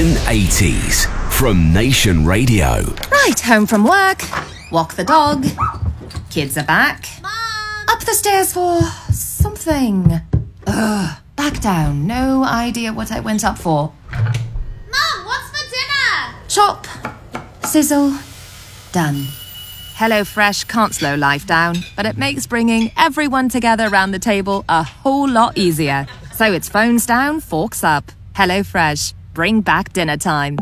Nation 80s from Nation Radio. Right, home from work, walk the dog, kids are back. Mom! Up the stairs for something. Back down, no idea what I went up for. Mom, what's for dinner? Chop, sizzle, done. HelloFresh can't slow life down, but it makes bringing everyone together around the table a whole lot easier. So it's phones down, forks up. HelloFresh, bring back dinner time.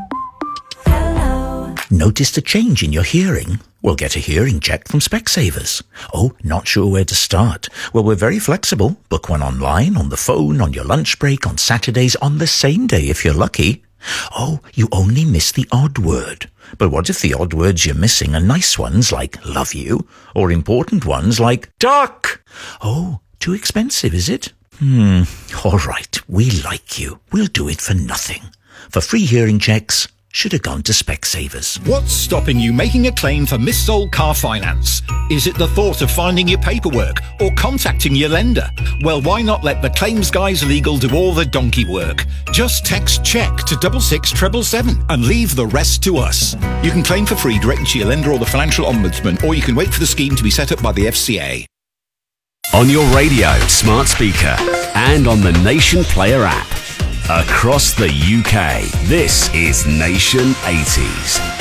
Noticed a change in your hearing? Well, get a hearing check from Specsavers. Oh, not sure where to start? Well, we're very flexible. Book one online, on the phone, on your lunch break, on Saturdays, on the same day if you're lucky. Oh, you only miss the odd word. But what if the odd words you're missing are nice ones like love you, or important ones like duck? Oh, too expensive, is it? All right, we like you. We'll do it for nothing. For free hearing checks, should have gone to Specsavers. What's stopping you making a claim for missold car finance? Is it the thought of finding your paperwork or contacting your lender? Well, why not let the Claims Guys Legal do all the donkey work? Just text check to 66777 and leave the rest to us. You can claim for free directly to your lender or the Financial Ombudsman, or you can wait for the scheme to be set up by the FCA. On your radio, smart speaker, and on the Nation Player app. Across the UK, this is Nation 80s.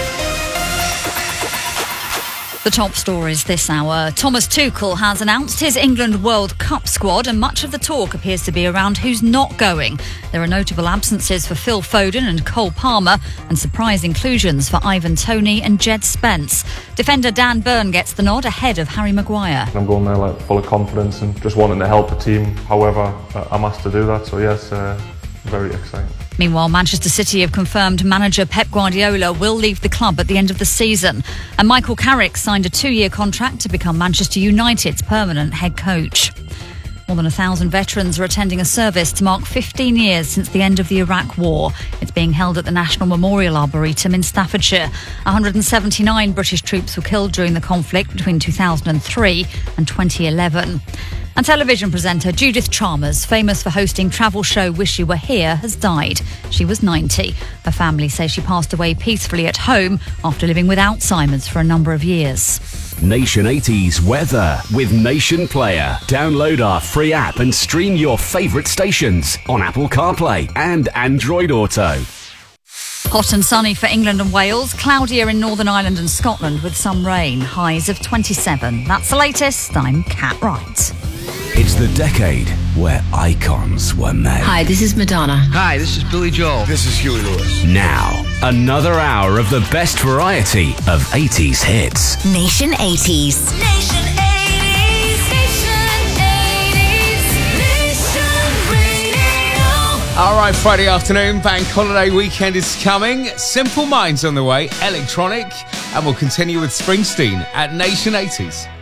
The top stories this hour. Thomas Tuchel has announced his England World Cup squad, and much of the talk appears to be around who's not going. There are notable absences for Phil Foden and Cole Palmer, and surprise inclusions for Ivan Toney and Jed Spence. Defender Dan Burn gets the nod ahead of Harry Maguire. I'm going there full of confidence and just wanting to help the team however I'm asked to do that. So yes, very exciting. Meanwhile, Manchester City have confirmed manager Pep Guardiola will leave the club at the end of the season. And Michael Carrick signed a 2-year contract to become Manchester United's permanent head coach. More than 1,000 veterans are attending a service to mark 15 years since the end of the Iraq War. It's being held at the National Memorial Arboretum in Staffordshire. 179 British troops were killed during the conflict between 2003 and 2011. And television presenter Judith Chalmers, famous for hosting travel show Wish You Were Here, has died. She was 90. Her family says she passed away peacefully at home after living with Alzheimer's for a number of years. Nation 80s weather with Nation Player. Download our free app and stream your favourite stations on Apple CarPlay and Android Auto. Hot and sunny for England and Wales, cloudier in Northern Ireland and Scotland with some rain, highs of 27. That's the latest. I'm Kat Wright. It's the decade where icons were made. Hi, this is Madonna. Hi, this is Billy Joel. This is Huey Lewis. Now, another hour of the best variety of 80s hits. Nation 80s. Nation 80s. Nation 80s. Nation Radio. All right, Friday afternoon, bank holiday weekend is coming. Simple Minds on the way, electronic, and we'll continue with Springsteen at Nation 80s.